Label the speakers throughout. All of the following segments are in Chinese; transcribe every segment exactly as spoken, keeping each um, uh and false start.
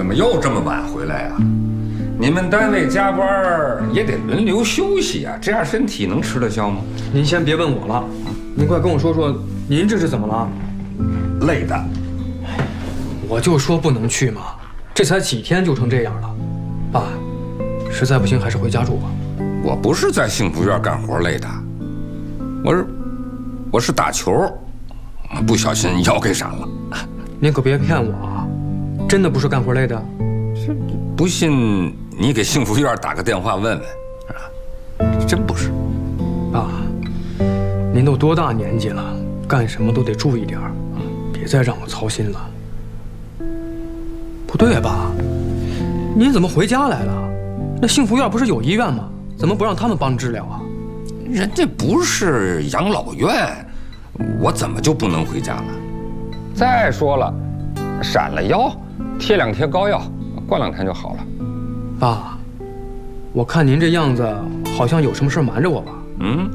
Speaker 1: 么又这么晚回来呀？你们单位加班也得轮流休息啊，这样身体能吃得消吗？
Speaker 2: 您先别问我了，您快跟我说说，您这是怎么了？
Speaker 1: 累的。
Speaker 2: 我就说不能去嘛，这才几天就成这样了。爸，实在不行还是回家住吧。
Speaker 1: 我不是在幸福院干活累的，我是我是打球，不小心腰给闪了。
Speaker 2: 您可别骗我啊，真的不是干活累的。
Speaker 1: 是，不信你给幸福院打个电话问问，啊，真不是。
Speaker 2: 爸，您都多大年纪了，干什么都得注意点儿，别再让我操心了。不对吧？您怎么回家来了？那幸福院不是有医院吗？怎么不让他们帮治疗啊？
Speaker 1: 人家不是养老院，我怎么就不能回家了？再说了，闪了腰，贴两贴膏药，过两天就好了。
Speaker 2: 爸，我看您这样子，好像有什么事瞒着我吧？
Speaker 1: 嗯，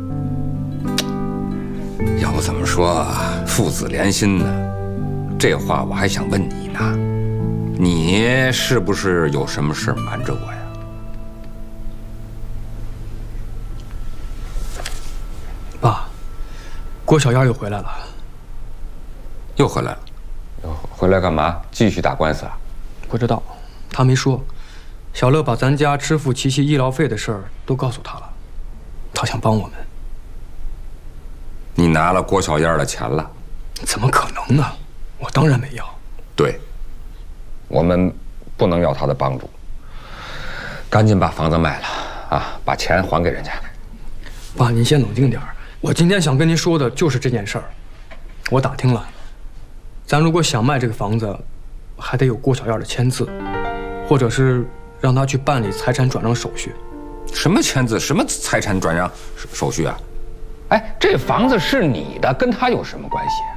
Speaker 1: 要不怎么说父子连心呢？这话我还想问你呢，你是不是有什么事瞒着我呀？
Speaker 2: 爸，郭小燕又回来了。
Speaker 1: 又回来了？回来干嘛？继续打官司啊？
Speaker 2: 不知道，他没说。小乐把咱家支付琪琪医疗费的事儿都告诉他了，他想帮我们。
Speaker 1: 你拿了郭小燕的钱了？
Speaker 2: 怎么可能呢？我当然没要。
Speaker 1: 对，我们不能要他的帮助。赶紧把房子卖了啊，把钱还给人家。
Speaker 2: 爸，您先冷静点儿。我今天想跟您说的就是这件事儿。我打听了，咱如果想卖这个房子，还得有郭小燕的签字，或者是让她去办理财产转让手续。
Speaker 1: 什么签字？什么财产转让手续啊？哎，这房子是你的，跟他有什么关系？